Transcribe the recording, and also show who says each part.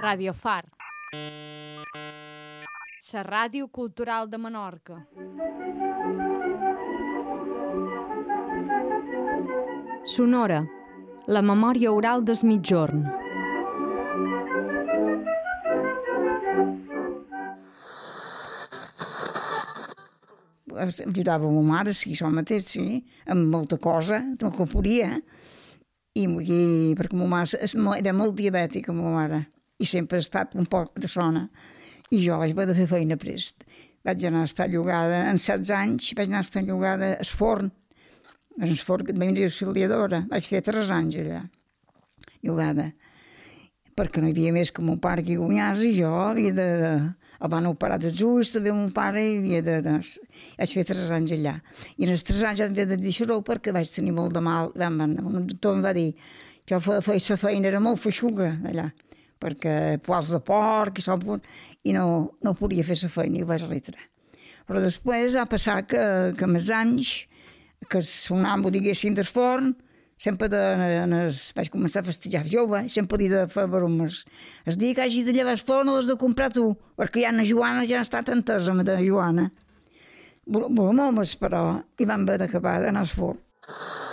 Speaker 1: Radio Far, la ràdio cultural de Menorca. Sonora, la memòria oral des migjorn.
Speaker 2: Ajudava ma mare, sí, això mateix, sí, amb molta cosa, el que podia, i perquè ma mare era molt diabètica, ma mare, i sempre ha estat un poc de sona, i jo vaig haver de fer feina prest. Vaig anar a estar llogada, en 16 anys, vaig anar a estar llogada al forn, que et vaig dir auxiliadora, vaig fer 3 anys allà, llogada, perquè no hi havia més que mon pare que guanyés, i jo havia de el van operar dels ulls, també mon pare, i havia vaig fer 3 anys allà. I en els 3 anys havia de deixar-ho perquè vaig tenir molt de mal. Un doctor em va dir que la feina era molt feixuga allà, perquè pols de porc i no podia fer la feina, i ho vaig retirar. Però després va passar que amb els anys, que sonam, ho diguessin, del forn, sempre vaig començar a festejar jove, sempre he de fer bromes. El dia que hagi de llevar el forn l'has de comprar tu, perquè ja na Joana ja ha estat entesa amb la Joana. Bromes, però, i vam haver d'acabar d'anar al forn.